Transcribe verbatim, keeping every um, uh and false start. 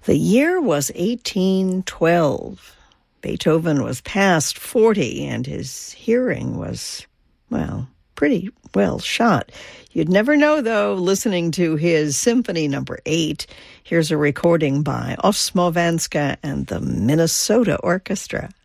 The year was eighteen twelve. Beethoven was past forty, and his hearing was, well, pretty well shot. You'd never know, though, listening to his Symphony Number eight. Here's a recording by Osmowanska and the Minnesota Orchestra.